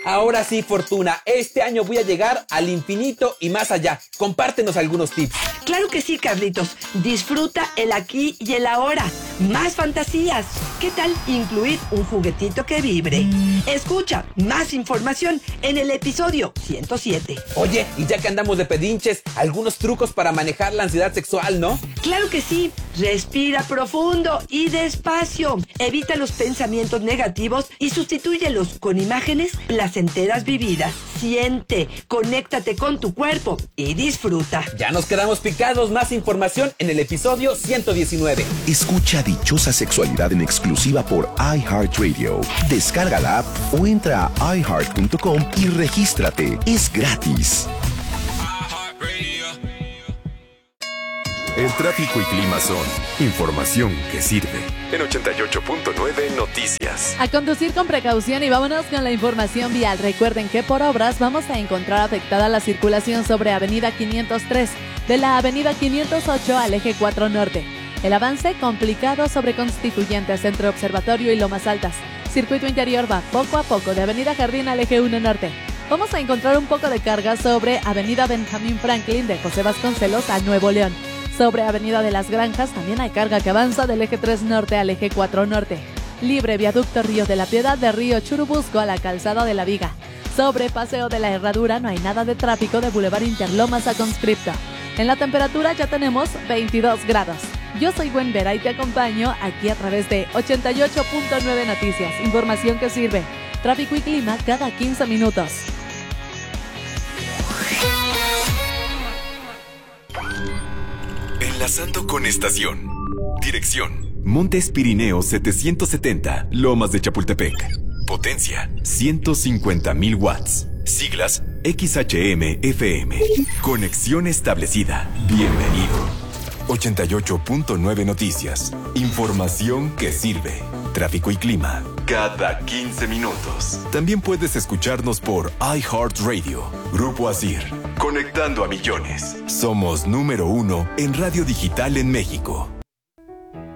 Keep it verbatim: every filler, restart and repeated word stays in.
Ahora sí, Fortuna, este año voy a llegar al infinito y más allá. Compártenos algunos tips. Claro que sí, Carlitos. Disfruta el aquí y el ahora. Más fantasías. ¿Qué tal incluir un juguetito que vibre? Escucha más información en el episodio ciento siete. Oye, y ya que andamos de pedinches, algunos trucos para manejar la ansiedad sexual, ¿no? Claro que sí. Respira profundo y despacio. Evita los pensamientos negativos y sustitúyelos con imágenes placenteras vividas. Siente, conéctate con tu cuerpo y disfruta. Ya nos quedamos picados. Más información en el episodio ciento diecinueve. Escucha Dichosa Sexualidad en exclusiva por iHeartRadio. Descarga la app o entra a i heart punto com y regístrate. Es gratis. El tráfico y clima son información que sirve. En ochenta y ocho punto nueve Noticias. A conducir con precaución y vámonos con la información vial. Recuerden que por obras vamos a encontrar afectada la circulación sobre Avenida quinientos tres, de la Avenida quinientos ocho al Eje cuatro Norte. El avance complicado sobre Constituyentes entre Observatorio y Lomas Altas. Circuito interior va poco a poco de Avenida Jardín al Eje uno Norte. Vamos a encontrar un poco de carga sobre Avenida Benjamín Franklin de José Vasconcelos a Nuevo León. Sobre Avenida de las Granjas también hay carga que avanza del Eje tres Norte al Eje cuatro Norte. Libre Viaducto Río de la Piedad de Río Churubusco a la Calzada de la Viga. Sobre Paseo de la Herradura no hay nada de tráfico de Boulevard Interlomas a Conscripto. En la temperatura ya tenemos veintidós grados. Yo soy Gwen Vera y te acompaño aquí a través de ochenta y ocho punto nueve Noticias. Información que sirve. Tráfico y clima cada quince minutos. Enlazando con estación. Dirección: Montes Pirineos setecientos setenta, Lomas de Chapultepec. Potencia: ciento cincuenta mil watts. Siglas: X H M F M. Conexión establecida. Bienvenido. ochenta y ocho punto nueve Noticias. Información que sirve. Tráfico y clima cada quince minutos. También puedes escucharnos por iHeartRadio. Grupo Asir. Conectando a millones. Somos número uno en radio digital en México.